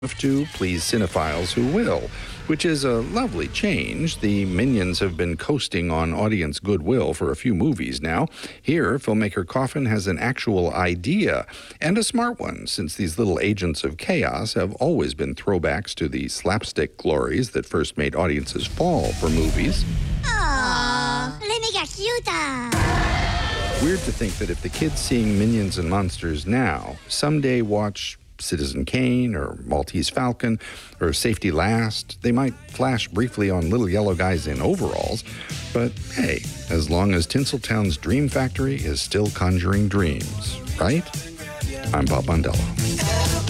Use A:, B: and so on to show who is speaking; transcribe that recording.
A: to please cinephiles who will, which is a lovely change. The Minions have been coasting on audience goodwill for a few movies now. Here, filmmaker Coffin has an actual idea, and a smart one, since these little agents of chaos have always been throwbacks to the slapstick glories that first made audiences fall for movies.
B: Aww, let me get cute.
A: Weird to think that if the kids seeing Minions and Monsters now someday watch Citizen Kane or Maltese Falcon or Safety Last, they might flash briefly on little yellow guys in overalls. But hey, as long as Tinseltown's Dream Factory is still conjuring dreams, right? I'm Bob Mondello.